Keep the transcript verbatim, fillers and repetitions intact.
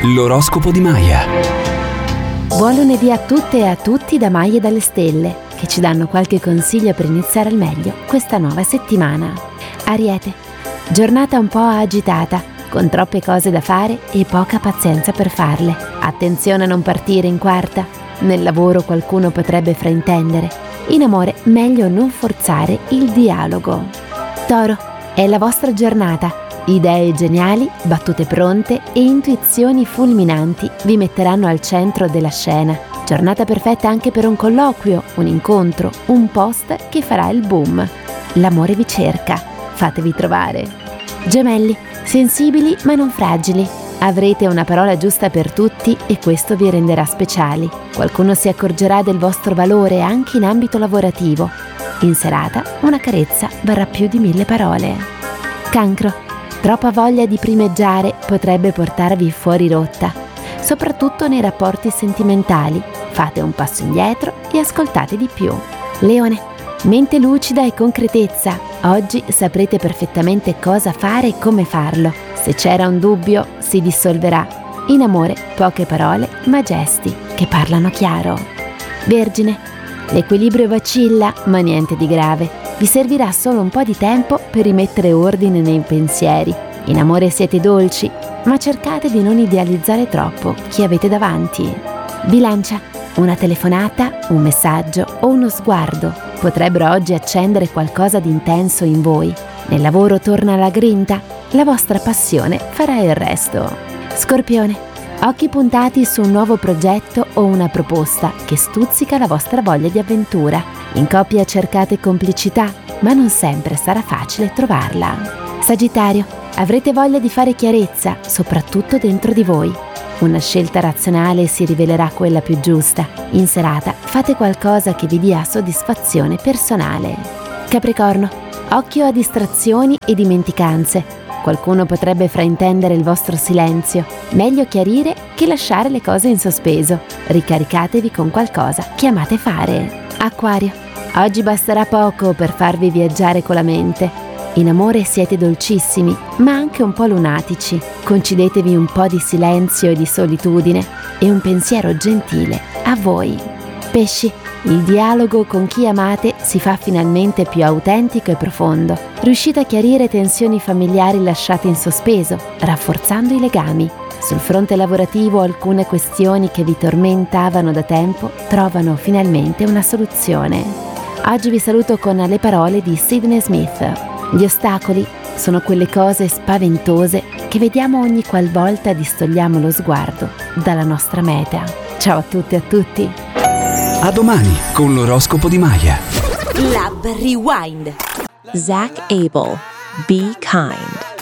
L'oroscopo di Maya. Buon lunedì a tutte e a tutti da Maya e dalle stelle, che ci danno qualche consiglio per iniziare al meglio questa nuova settimana. Ariete, giornata un po' agitata, con troppe cose da fare e poca pazienza per farle. Attenzione a non partire in quarta. Nel lavoro qualcuno potrebbe fraintendere. In amore meglio non forzare il dialogo. Toro, è la vostra giornata. Idee geniali, battute pronte e intuizioni fulminanti vi metteranno al centro della scena. Giornata perfetta anche per un colloquio, un incontro, un post che farà il boom. L'amore vi cerca, fatevi trovare. Gemelli, sensibili ma non fragili. Avrete una parola giusta per tutti e questo vi renderà speciali. Qualcuno si accorgerà del vostro valore anche in ambito lavorativo. In serata, una carezza varrà più di mille parole. Cancro, troppa voglia di primeggiare potrebbe portarvi fuori rotta, soprattutto nei rapporti sentimentali. Fate un passo indietro e ascoltate di più. Leone, mente lucida e concretezza. Oggi saprete perfettamente cosa fare e come farlo. Se c'era un dubbio, si dissolverà. In amore, poche parole, ma gesti che parlano chiaro. Vergine, l'equilibrio vacilla, ma niente di grave. Vi servirà solo un po' di tempo per rimettere ordine nei pensieri. In amore siete dolci, ma cercate di non idealizzare troppo chi avete davanti. Bilancia, una telefonata, un messaggio o uno sguardo potrebbero oggi accendere qualcosa di intenso in voi. Nel lavoro torna la grinta, la vostra passione farà il resto. Scorpione, occhi puntati su un nuovo progetto o una proposta che stuzzica la vostra voglia di avventura. In coppia cercate complicità, ma non sempre sarà facile trovarla. Sagittario, avrete voglia di fare chiarezza, soprattutto dentro di voi. Una scelta razionale si rivelerà quella più giusta. In serata fate qualcosa che vi dia soddisfazione personale. Capricorno, occhio a distrazioni e dimenticanze. Qualcuno potrebbe fraintendere il vostro silenzio. Meglio chiarire che lasciare le cose in sospeso. Ricaricatevi con qualcosa che amate fare. Acquario, oggi basterà poco per farvi viaggiare con la mente. In amore siete dolcissimi, ma anche un po' lunatici. Concedetevi un po' di silenzio e di solitudine e un pensiero gentile a voi. Pesci, il dialogo con chi amate si fa finalmente più autentico e profondo. Riuscite a chiarire tensioni familiari lasciate in sospeso, rafforzando i legami. Sul fronte lavorativo alcune questioni che vi tormentavano da tempo trovano finalmente una soluzione. Oggi vi saluto con le parole di Sidney Smith. Gli ostacoli sono quelle cose spaventose che vediamo ogni qualvolta distogliamo lo sguardo dalla nostra meta. Ciao a tutte e a tutti. A domani con l'oroscopo di Maya. Lab Rewind. Zach Abel. Be kind.